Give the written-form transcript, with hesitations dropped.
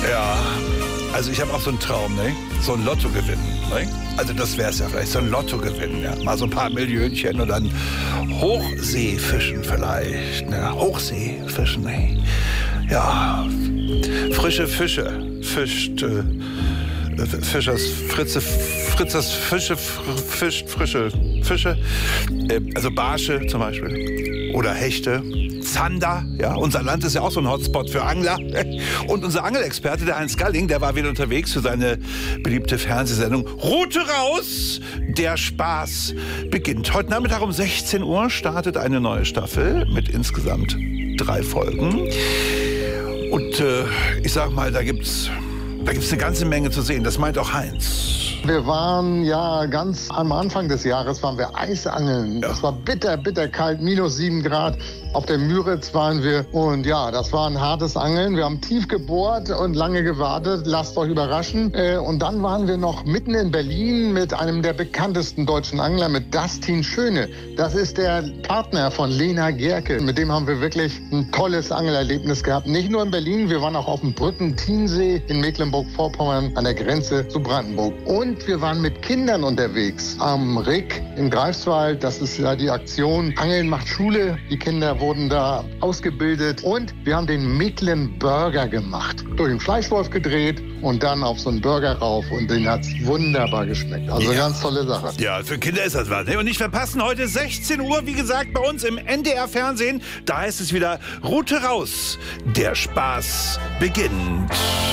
Ja, also ich habe auch so einen Traum, ne? So ein Lottogewinn, ne? Also das wäre es ja vielleicht, so ein Lottogewinn, ja? Mal so ein paar Millionchen und dann Hochseefischen vielleicht, ne? Hochseefischen, ne? Ja, frische Fische, Fritzers Fische, fischt frische Fische, also Barsche zum Beispiel oder Hechte, Zander, ja, unser Land ist ja auch so ein Hotspot für Angler und unser Angelexperte, der Heinz Galling, der war wieder unterwegs für seine beliebte Fernsehsendung Route raus, der Spaß beginnt. Heute Nachmittag um 16 Uhr startet eine neue Staffel mit insgesamt 3 Folgen und ich sag mal, da gibt's eine ganze Menge zu sehen. Das meint auch Heinz. Wir waren ja ganz am Anfang des Jahres waren wir Eisangeln. Ja. Das war bitter kalt, -7 Grad. Auf der Müritz waren wir und ja, das war ein hartes Angeln. Wir haben tief gebohrt und lange gewartet. Lasst euch überraschen. Und dann waren wir noch mitten in Berlin mit einem der bekanntesten deutschen Angler, mit Dustin Schöne. Das ist der Partner von Lena Gerke. Mit dem haben wir wirklich ein tolles Angelerlebnis gehabt. Nicht nur in Berlin, wir waren auch auf dem Brücken-Tiensee in Mecklenburg-Vorpommern an der Grenze zu Brandenburg. Und wir waren mit Kindern unterwegs am Rick in Greifswald. Das ist ja die Aktion Angeln macht Schule. Die Kinder wurden da ausgebildet. Und wir haben den Mecklenburger gemacht. Durch den Fleischwolf gedreht und dann auf so einen Burger rauf. Und den hat's wunderbar geschmeckt. Also Ja. ganz tolle Sache. Ja, für Kinder ist das was. Ne? Und nicht verpassen, heute 16 Uhr, wie gesagt, bei uns im NDR-Fernsehen. Da heißt es wieder Route raus. Der Spaß beginnt.